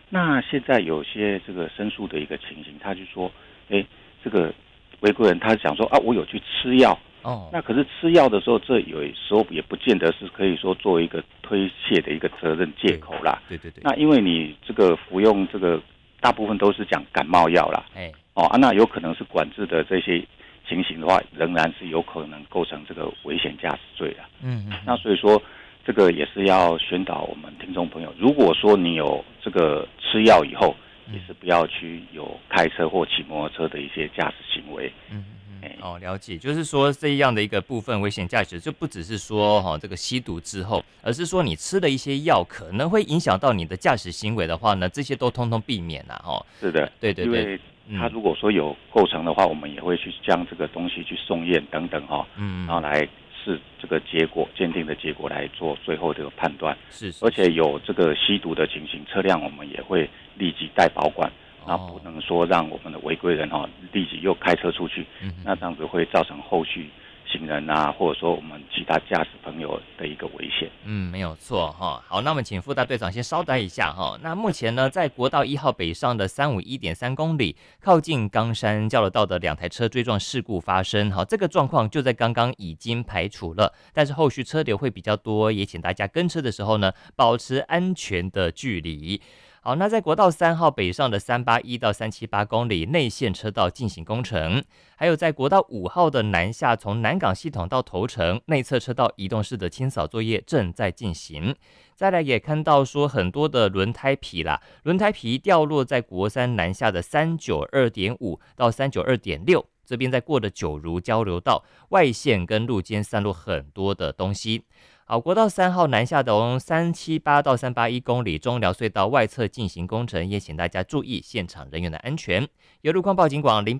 那现在有些这个申诉的一个情形，他就说，这个违规人他讲说啊，我有去吃药。 哦， 那可是吃药的时候，这有时候也不见得是可以说作为一个推卸的一个责任借口啦。 对对对。 那因为你这个服用这个大部分都是讲感冒药啦，那有可能是管制的这些情形的话，仍然是有可能构成这个危险驾驶罪的。那所以说这个也是要宣导我们听众朋友，如果说你有这个吃药以后，也是不要去有开车或骑摩托车的一些驾驶行为。 了解，就是说这样的一个部分危险驾驶，就不只是说这个吸毒之后，而是说你吃的一些药可能会影响到你的驾驶行为的话呢，这些都通通避免啦。 是的， 对对对， 因为他如果说有构成的话，我们也会去将这个东西去送验等等然后来视这个结果鉴定的结果来做最后的判断。 是， 而且有这个吸毒的情形，车辆我们也会立即代保管。那不能说让我们的违规人立即又开车出去，那这样子会造成后续行人啊，或者说我们其他驾驶朋友的一个危险。 没有错哈。好，那我们请副大队长先稍待一下哈。那目前呢，在国道1号北上的351.3公里，靠近冈山交流道的2台车追撞事故发生，好，这个状况就在刚刚已经排除了，但是后续车流会比较多，也请大家跟车的时候呢，保持安全的距离。好，那在国道3号北上的381到378公里内线车道进行工程，还有在国道5号的南下从南港系统到头城内侧车道移动式的清扫作业正在进行。再来也看到说很多的轮胎皮掉落在国三南下的392.5到392.6，这边在过的九如交流道外线跟路肩散落很多的东西。好，国道3号南下的378到381公里中寮隧道外侧进行工程，也请大家注意现场人员的安全。有路况报警广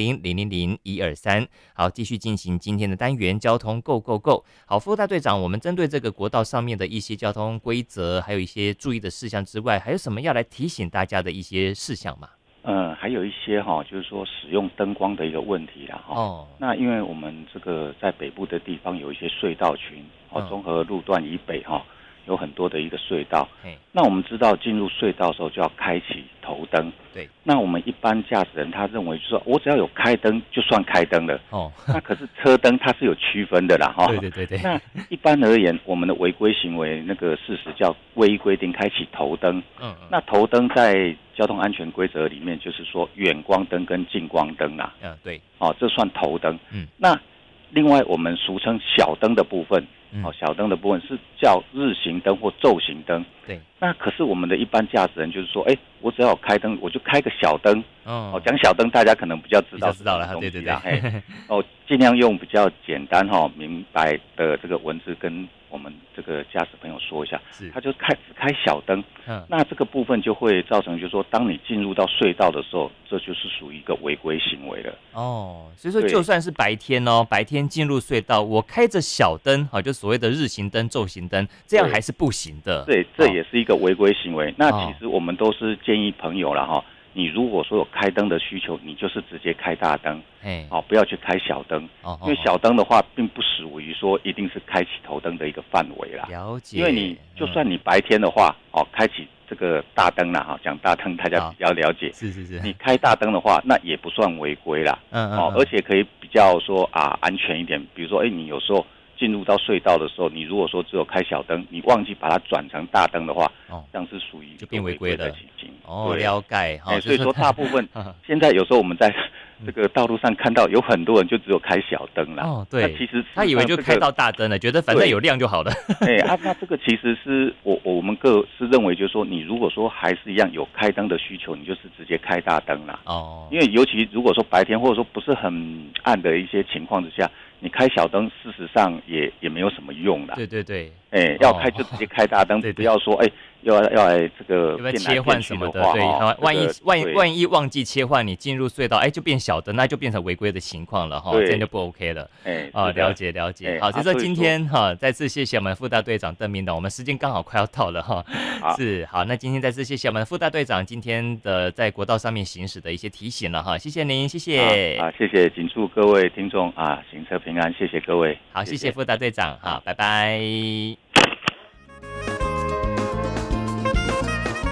0800000123。好，继续进行今天的单元交通 Go Go Go。好，副大队长，我们针对这个国道上面的一些交通规则，还有一些注意的事项之外，还有什么要来提醒大家的一些事项吗？ 还有一些就是说使用灯光的一个问题啦那因为我们这个在北部的地方有一些隧道群中和路段以北有很多的一个隧道。那我们知道进入隧道的时候就要开启头灯。 对。 那我们一般驾驶人他认为就是说我只要有开灯就算开灯了。那可是车灯它是有区分的啦对对对对。 那一般而言，我们的违规行为那个事实叫未依规定开启头灯。那头灯在交通安全规则里面就是说远光灯跟近光灯啦。 对。 这算头灯。那另外我们俗称小灯的部分。小灯的部分是叫日行灯或昼行灯。 对。 那可是我们的一般驾驶人就是说，我只要有开灯，我就开个小灯。讲小灯，大家可能比较知道了。对对对。 尽量用比较简单明白的这个文字跟我们这个驾驶朋友说一下。他就只开小灯。那这个部分就会造成，就是说，当你进入到隧道的时候，这就是属于一个违规行为了。 所以说就算是白天白天进入隧道，我开着小灯，就所谓的日行灯、昼行灯，这样还是不行的。 对，这也是一个违规行为。那其实我们都是建议朋友啦你如果说有开灯的需求，你就是直接开大灯，不要去开小灯，因为小灯的话，并不属于说一定是开启头灯的一个范围啦。 了解。 因为你就算你白天的话，开启这个大灯啦，讲大灯大家比较了解。 是。 你开大灯的话，那也不算违规啦。而且可以比较说安全一点。比如说，你有时候进入到隧道的时候，你如果说只有开小灯，你忘记把它转成大灯的话，这样是属于就变违规的情形。 了解。 所以说大部分现在有时候我们在这个道路上看到有很多人就只有开小灯啦。 对。 那其实他以为就开到大灯了，觉得反正有亮就好了。 那这个其实是我们各是认为，就是说你如果说还是一样有开灯的需求，你就是直接开大灯啦。因为尤其如果说白天或者说不是很暗的一些情况之下，你开小灯事实上也没有什么用啦。 对对对。 要开就直接开大灯，不要说要来这个变来切换什么的。对，万一忘记切换，你进入隧道就变小灯，那就变成违规的情况了这样就不 OK 了。了解。好，所以说今天再次谢谢我们副大队长邓明董，我们时间刚好快要到了是好，那今天再次谢谢我们副大队长今天的在国道上面行驶的一些提醒了谢谢您，谢谢。 谢谢，谨祝各位听众行车平安，谢谢各位。 好，谢谢副大队长，好，拜拜。